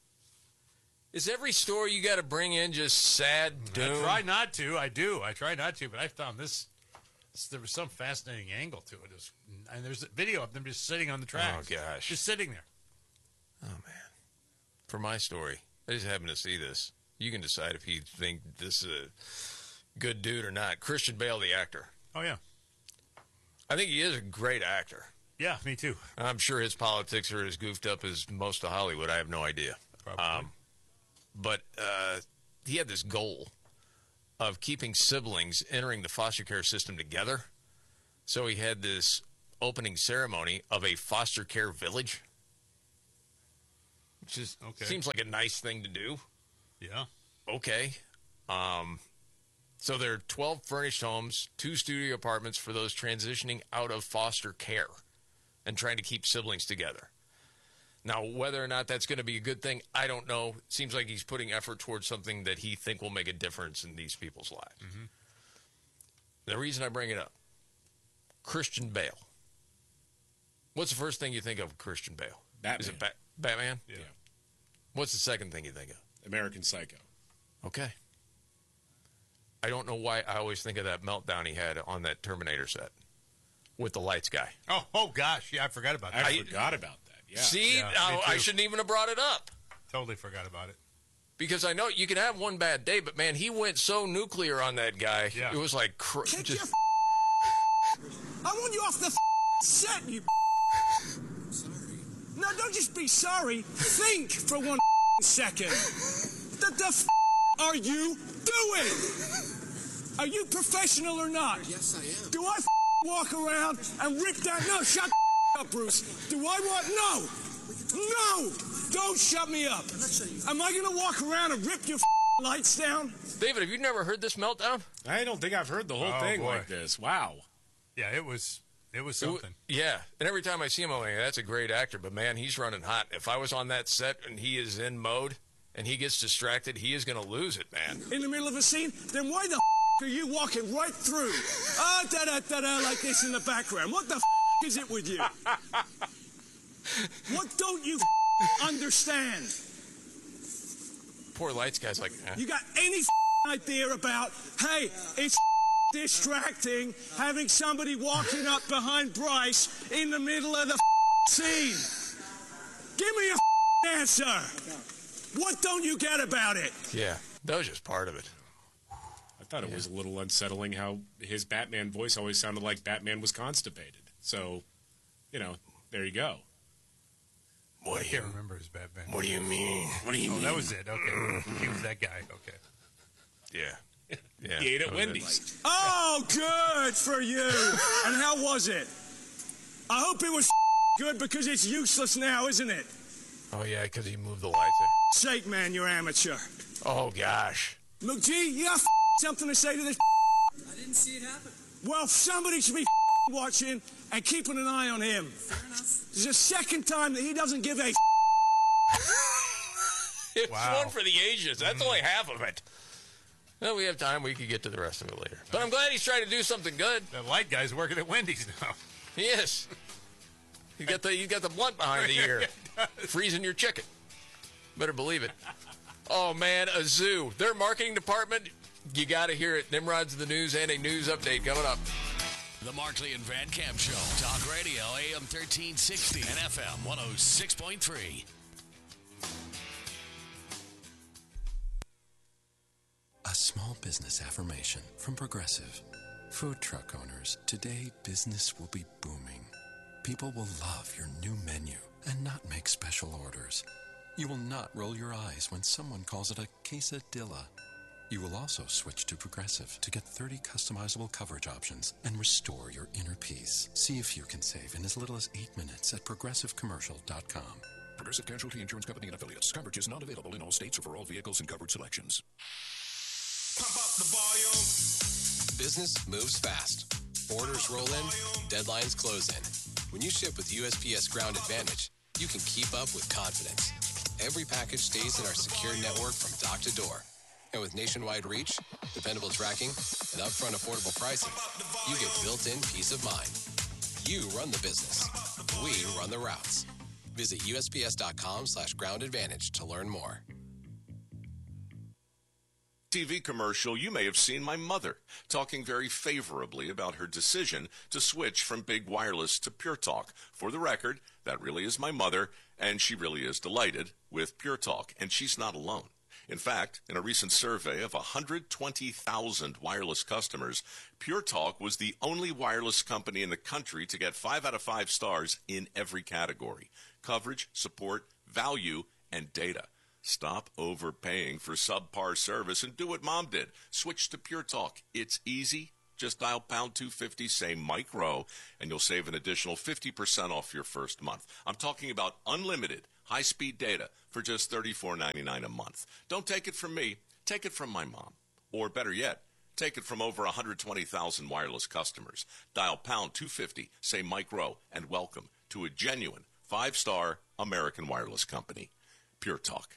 S1: Is every story you got to bring in just sad doom?
S2: I try not to. I do. I try not to, but I found this. There was some fascinating angle to it. It was, and there's a video of them just sitting on the tracks.
S1: Oh, gosh.
S2: Just sitting there.
S1: Oh, man. For my story, I just happened to see this. You can decide if you think this is a good dude or not. Christian Bale, the actor.
S2: Oh, yeah.
S1: I think he is a great actor.
S2: Yeah, me too.
S1: I'm sure his politics are as goofed up as most of Hollywood. I have no idea.
S2: Probably.
S1: Um, but uh, he had this goal of keeping siblings entering the foster care system together. So he had this opening ceremony of a foster care village, which is
S2: Okay.
S1: seems like a nice thing to do.
S2: Yeah.
S1: Okay. Um, so there are twelve furnished homes, two studio apartments for those transitioning out of foster care and trying to keep siblings together. Now, whether or not that's going to be a good thing, I don't know. Seems like he's putting effort towards something that he think will make a difference in these people's lives.
S2: Mm-hmm.
S1: The reason I bring it up, Christian Bale. What's the first thing you think of Christian Bale?
S4: Batman.
S1: Is it ba- Batman?
S4: Yeah.
S1: What's the second thing you think of?
S4: American Psycho.
S1: Okay. I don't know why I always think of that meltdown he had on that Terminator set with the lights guy.
S2: Oh, oh gosh. Yeah, I forgot about that.
S4: I, forgot about that. Yeah.
S1: See,
S2: Yeah,
S1: I,
S2: me
S1: I
S2: too.
S1: shouldn't even have brought it up.
S2: Totally forgot about it.
S1: Because I know you can have one bad day, but man, he went so nuclear on that guy.
S2: Yeah.
S1: It was like cr-
S10: Kick
S1: just
S10: your I want you off the set, you sorry. No, don't just be sorry. Think for one second. What the f- are you doing? Are you professional or not?
S8: Yes, I am.
S10: Do I f- walk around and rip that? No, shut up, Bruce. Do I want? No. No. Don't shut me up. Am I going to walk around and rip your f- lights down?
S1: David, have you never heard this meltdown?
S4: I don't think I've heard the whole
S2: Oh,
S4: thing
S2: boy.
S4: like this. Wow.
S2: Yeah, it was it was
S1: It w-
S2: something.
S1: yeah, and every time I see him, I'm like, that's a great actor, but man, he's running hot. If I was on that set and he is in mode and he gets distracted, he is going to lose it, man.
S10: In the middle of a scene? Then why the f- are you walking right through? Ah, da da da da, like this in the background. What the f- is it with you? What don't you f- understand?
S1: Poor lights guy's like, eh.
S10: You got any f- idea about, hey, it's f- distracting having somebody walking up behind Bryce in the middle of the f- scene? Give me a f- answer. What don't you get about it?
S1: yeah, that was just part of it.
S4: I thought it was a little unsettling how his Batman voice always sounded like Batman was constipated. So, you know, there you go.
S1: What
S2: I
S1: do
S2: can't
S1: you,
S2: remember his Batman.
S1: what do you mean?
S4: What do you
S2: Oh,
S4: mean?
S2: that was it. Okay. He was that guy. Okay.
S1: Yeah. Yeah.
S4: He ate at
S1: that was it.
S4: Wendy's.
S10: Oh, good for you. And how was it? I hope it was good because it's useless now, isn't it?
S1: Oh, yeah, because he moved the lights.
S10: Sake, man, you're amateur.
S1: Oh, gosh.
S10: McGee, you got something to say to this?
S8: I didn't see it happen.
S10: Well, somebody should be watching and keeping an eye on him.
S8: Fair enough.
S10: This is the second time that he doesn't give a
S1: It's
S2: Wow.
S1: one for the ages. That's only half of it. Well, we have time. We could get to the rest of it later. But I'm glad he's trying to do something good.
S2: That light guy's working at Wendy's now.
S1: He is. He's got the he's got the blunt behind the ear, freezing your chicken. Better believe it. Oh man, a zoo. Their marketing department. You got to hear it. Nimrod's the news and a news update coming up.
S7: The Markley and Van Camp Show. Talk Radio, A M thirteen sixty and F M one oh six point three.
S11: A small business affirmation from Progressive. Food truck owners, today business will be booming. People will love your new menu and not make special orders. You will not roll your eyes when someone calls it a quesadilla. You will also switch to Progressive to get thirty customizable coverage options and restore your inner peace. See if you can save in as little as eight minutes at progressive commercial dot com.
S13: Progressive Casualty Insurance Company and Affiliates. Coverage is not available in all states or for all vehicles and coverage selections.
S8: Pump up the volume.
S14: Business moves fast. Orders roll in, deadlines close in. When you ship with U S P S Ground Advantage, you can keep up with confidence. Every package stays in our secure network from dock to door. And with nationwide reach, dependable tracking, and upfront affordable pricing, you get built-in peace of mind. You run the business. We run the routes. Visit U S P S dot com slash ground advantage to learn more.
S12: T V commercial, you may have seen my mother talking very favorably about her decision to switch from big wireless to Pure Talk. For the record, that really is my mother, and she really is delighted with Pure Talk, and she's not alone. In fact, in a recent survey of one hundred twenty thousand wireless customers, Pure Talk was the only wireless company in the country to get five out of five stars in every category: coverage, support, value, and data. Stop overpaying for subpar service and do what Mom did. Switch to Pure Talk. It's easy, Just dial pound two fifty, say Mike Rowe, and you'll save an additional fifty percent off your first month. I'm talking about unlimited high-speed data for just thirty-four ninety-nine a month. Don't take it from me. Take it from my mom. Or better yet, take it from over one hundred twenty thousand wireless customers. Dial pound two fifty, say Mike Rowe, and welcome to a genuine five-star American wireless company. Pure Talk.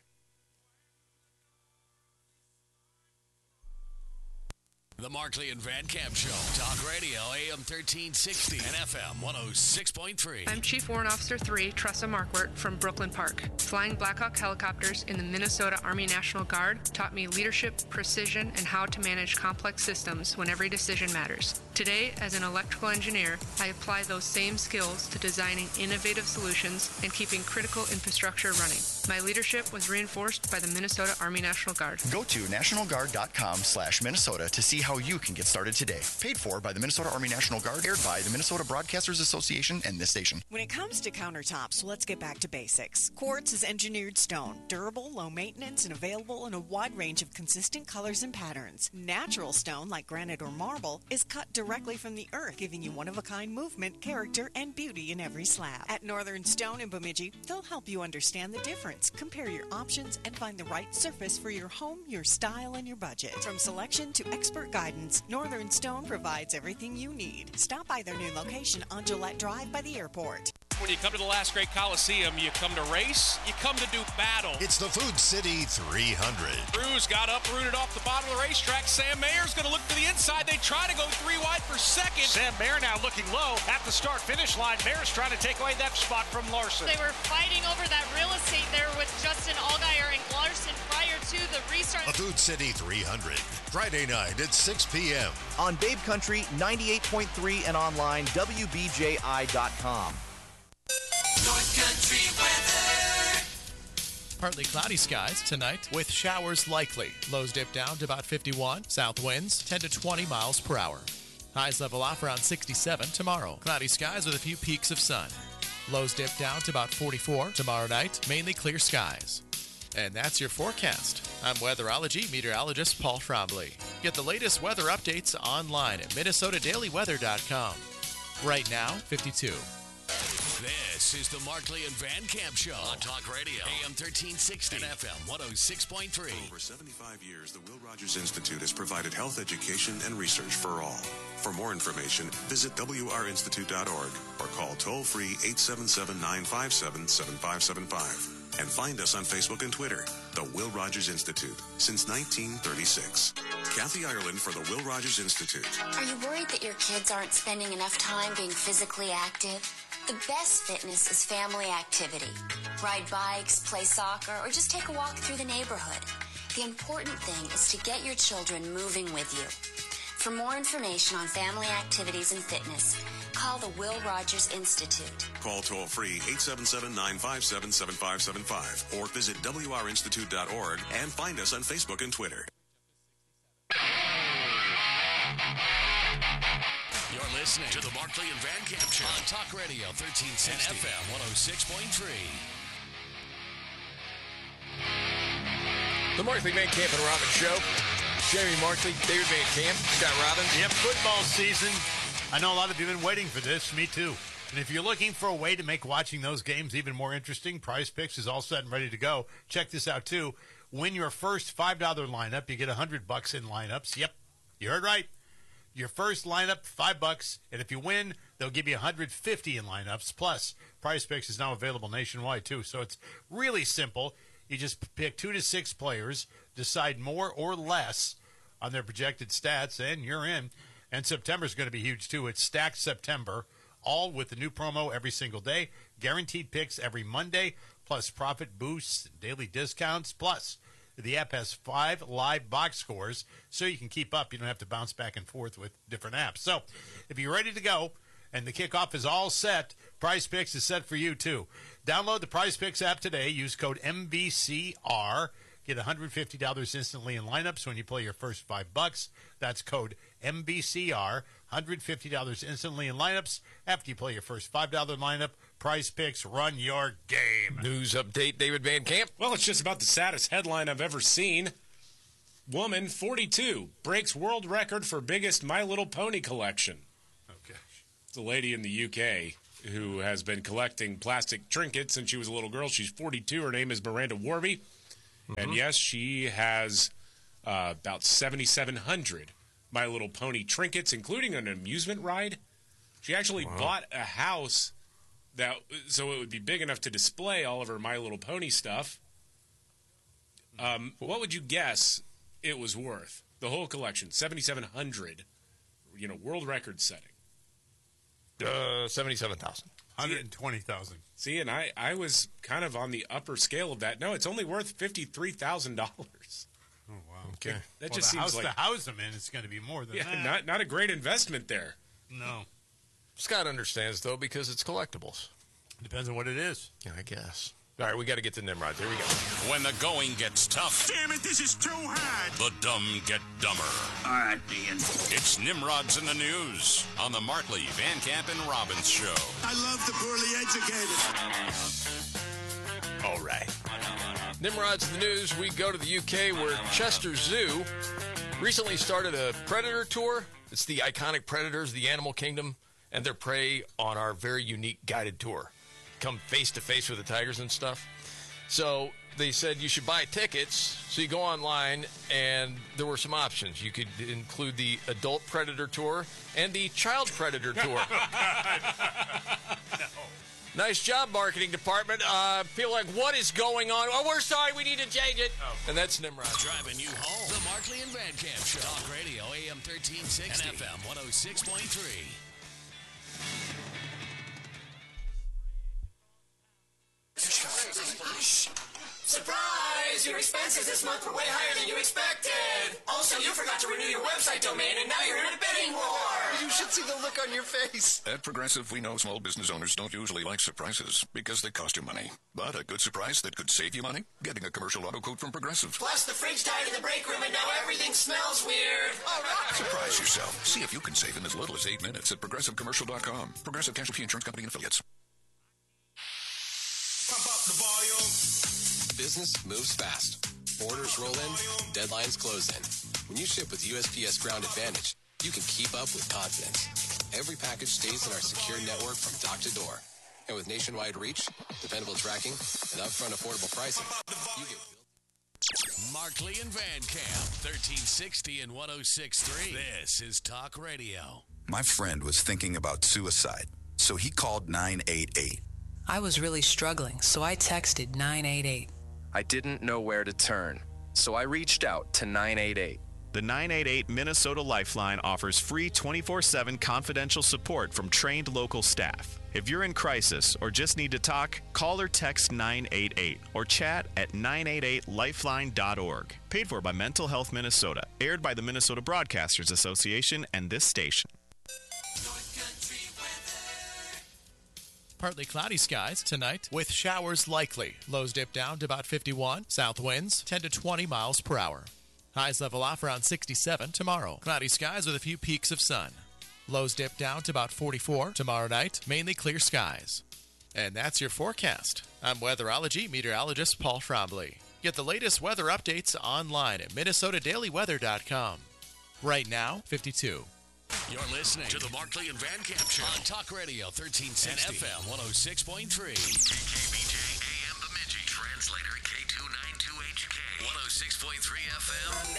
S7: The Markley and Van Camp Show. Talk Radio, A M thirteen sixty and F M one oh six point three.
S15: I'm Chief Warrant Officer three, Tressa Markwart from Brooklyn Park. Flying Black Hawk helicopters in the Minnesota Army National Guard taught me leadership, precision, and how to manage complex systems when every decision matters. Today, as an electrical engineer, I apply those same skills to designing innovative solutions and keeping critical infrastructure running. My leadership was reinforced by the Minnesota Army National Guard.
S17: Go to national guard dot com slash Minnesota to see how you can get started today. Paid for by the Minnesota Army National Guard, aired by the Minnesota Broadcasters Association and this station.
S18: When it comes to countertops, let's get back to basics. Quartz is engineered stone, durable, low maintenance, and available in a wide range of consistent colors and patterns. Natural stone, like granite or marble, is cut directly from the earth, giving you one-of-a-kind movement, character, and beauty in every slab. At Northern Stone in Bemidji, they'll help you understand the difference, compare your options, and find the right surface for your home, your style, and your budget. From selection to expert guidance, Northern Stone provides everything you need. Stop by their new location on Gillette Drive by the airport.
S19: When you come to the Last Great Coliseum, you come to race, you come to do battle.
S20: It's the Food City three hundred.
S19: Cruz got uprooted off the bottom of the racetrack. Sam Mayer's going to look to the inside. They try to go three wide for second.
S21: Sam Mayer now looking low at the start-finish line. Mayer's trying to take away that spot from Larson.
S22: They were fighting over that real estate there with Justin Allgaier and Larson prior to the restart.
S20: The Food City three hundred, Friday night at six p.m.
S23: on Babe Country ninety-eight point three and online W B J I dot com.
S8: North Country weather.
S16: Partly cloudy skies tonight with showers likely. Lows dip down to about fifty-one. South winds ten to twenty miles per hour. Highs level off around sixty-seven tomorrow. Cloudy skies with a few peaks of sun. Lows dip down to about forty-four. Tomorrow night, mainly clear skies. And that's your forecast. I'm weatherology meteorologist Paul Trombley. Get the latest weather updates online at minnesota daily weather dot com. Right now, fifty-two.
S7: This is the Markley and Van Camp Show on Talk Radio, A M thirteen sixty and F M one oh six point three.
S24: For over seventy-five years, the Will Rogers Institute has provided health education and research for all. For more information, visit W R institute dot org or call toll-free eight seven seven, nine five seven, seven five seven five. And find us on Facebook and Twitter, the Will Rogers Institute, since nineteen thirty-six. Kathy Ireland for the Will Rogers Institute.
S25: Are you worried that your kids aren't spending enough time being physically active? The best fitness is family activity. Ride bikes, play soccer, or just take a walk through the neighborhood. The important thing is to get your children moving with you. For more information on family activities and fitness, call the Will Rogers Institute.
S24: Call toll-free eight seven seven, nine five seven, seven five seven five or visit W R institute dot org and find us on Facebook and Twitter.
S7: You're listening to the Markley and Van Camp Show on Talk Radio thirteen sixty and F M one oh six point three.
S1: The Markley, Van Camp, and Robbins Show. Jeremy Markley, David Van Camp, Scott Robbins.
S2: Yep, football season. I know a lot of you have been waiting for this. Me too. And if you're looking for a way to make watching those games even more interesting, Prize Picks is all set and ready to go. Check this out, too. Win your first five dollar lineup. You get one hundred bucks in lineups. Yep, you heard right. Your first lineup, five bucks, and if you win, they'll give you one hundred fifty in lineups. Plus, Prize Picks is now available nationwide, too. So it's really simple. You just pick two to six players, decide more or less on their projected stats, and you're in. And September's going to be huge, too. It's Stacked September, all with the new promo every single day, guaranteed picks every Monday, plus profit boosts, daily discounts. Plus, the app has five live box scores, so you can keep up. You don't have to bounce back and forth with different apps. So if you're ready to go and the kickoff is all set, Prize Picks is set for you, too. Download the Prize Picks app today. Use code M B C R. Get one hundred fifty dollars instantly in lineups when you play your first five bucks. That's code M B C R. one hundred fifty dollars instantly in lineups after you play your first five dollar lineup. Prize Picks, run your game.
S1: News update, David Van Camp.
S4: Well, it's just about the saddest headline I've ever seen. Woman, forty-two, breaks world record for biggest My Little Pony collection.
S2: Okay.
S4: It's a lady in the U K who has been collecting plastic trinkets since she was a little girl. She's forty-two. Her name is Miranda Warby. Mm-hmm. And yes, she has uh, about seventy-seven hundred My Little Pony trinkets, including an amusement ride. She actually wow. bought a house that so it would be big enough to display all of her My Little Pony stuff. Um, what would you guess it was worth? The whole collection, seventy-seven hundred, you know, world record setting.
S1: Uh, seventy-seven thousand.
S2: one hundred twenty thousand.
S4: See, and I, I was kind of on the upper scale of that. No, it's only worth fifty-three thousand dollars.
S2: Oh, wow.
S1: Okay.
S4: That
S2: well,
S4: just
S2: the
S4: seems
S2: house
S4: like...
S2: to house them in, it's going to be more than
S4: yeah,
S2: that.
S4: Not, not a great investment there.
S2: No.
S1: Scott understands, though, because it's collectibles.
S2: Depends on what it is.
S1: Yeah, I guess. All right, we got to get to Nimrod. Here we go.
S7: When the going gets tough.
S3: Damn it, this is too hard.
S7: The dumb get dumber.
S3: All right, Ian.
S7: It's Nimrod's in the News on the Markley, Van Camp, and Robbins Show.
S3: I love the poorly educated.
S1: All right. Nimrod's in the News. We go to the U K where Chester Zoo recently started a predator tour. It's the iconic predators, the animal kingdom, and their prey on our very unique guided tour. Come face to face with the tigers and stuff. So they said you should buy tickets. So you go online, and there were some options. You could include the adult predator tour and the child predator tour.
S2: No.
S1: Nice job, marketing department. Uh, people are like, what is going on? Oh, we're sorry, we need to change it. Oh. And that's Nimrod.
S7: Driving you home. The Markley and Van Camp Show. Talk Radio, A M thirteen sixty. And F M one oh six point three.
S8: Surprise! Your expenses this month were way higher than you expected. Also, you forgot to renew your website domain, and now you're in a bidding war.
S5: You should see the look on your face.
S13: At Progressive, we know small business owners don't usually like surprises because they cost you money. But a good surprise that could save you money? Getting a commercial auto quote from Progressive.
S8: Plus, the fridge died in the break room, and now everything smells weird.
S5: All right.
S13: Surprise yourself. See if you can save in as little as eight minutes at Progressive Commercial dot com. Progressive Casualty Insurance Company and Affiliates.
S3: Pump up the volume.
S14: Business moves fast. Orders roll in, deadlines close in. When you ship with U S P S Ground Advantage, you can keep up with confidence. Every package stays in our secure network from dock to door. And with nationwide reach, dependable tracking, and upfront affordable pricing, you get built.
S7: Markley and Van Camp, thirteen sixty and one oh six point three. This is Talk Radio.
S6: My friend was thinking about suicide, so he called nine eight eight.
S9: I was really struggling, so I texted nine eight eight.
S10: I didn't know where to turn, so I reached out to nine eight eight.
S26: The nine eight eight Minnesota Lifeline offers free twenty-four seven confidential support from trained local staff. If you're in crisis or just need to talk, call or text nine eight eight or chat at nine eight eight lifeline dot org. Paid for by Mental Health Minnesota. Aired by the Minnesota Broadcasters Association and this station.
S16: Partly cloudy skies tonight with showers likely. Lows dip down to about fifty-one. South winds ten to twenty miles per hour. Highs level off around sixty-seven tomorrow. Cloudy skies with a few peaks of sun. Lows dip down to about forty-four. Tomorrow night, mainly clear skies. And that's your forecast. I'm weatherology meteorologist Paul Trombley. Get the latest weather updates online at minnesota daily weather dot com. Right now, fifty-two.
S7: You're listening to the Markley and Van Camp Show on Talk Radio thirteen sixty and F M one oh six point three. K K B J A M Bemidji. Translator K two ninety-two H K one oh six point three F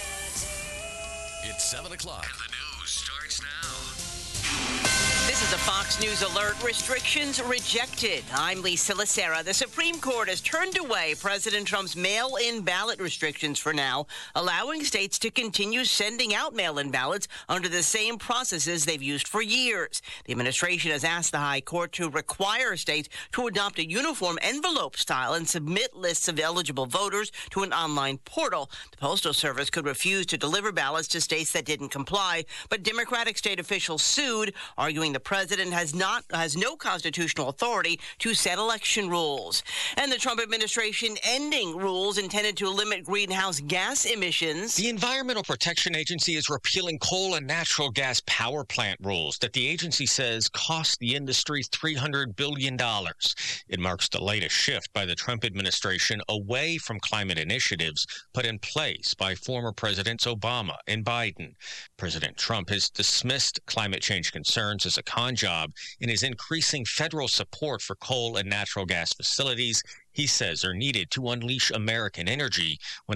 S7: M. It's seven o'clock and the news starts now.
S27: This is a Fox News alert. Restrictions rejected. I'm Lisa Lacera. The Supreme Court has turned away President Trump's mail-in ballot restrictions for now, allowing states to continue sending out mail-in ballots under the same processes they've used for years. The administration has asked the High Court to require states to adopt a uniform envelope style and submit lists of eligible voters to an online portal. The Postal Service could refuse to deliver ballots to states that didn't comply, but Democratic state officials sued, arguing the president has not has no constitutional authority to set election rules. And the Trump administration ending rules intended to limit greenhouse gas emissions.
S11: The Environmental Protection Agency is repealing coal and natural gas power plant rules that the agency says cost the industry three hundred billion dollars. It marks the latest shift by the Trump administration away from climate initiatives put in place by former Presidents Obama and Biden. President Trump has dismissed climate change concerns as a con job and is increasing federal support for coal and natural gas facilities he says are needed to unleash American energy when